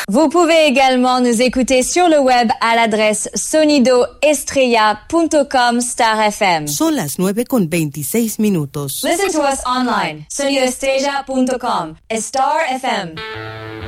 Vous pouvez également nous écouter sur le web à l'adresse sonidoestrella.com/FM. Son las 9:26. Listen to us online, sonidoestrella.com, Star FM.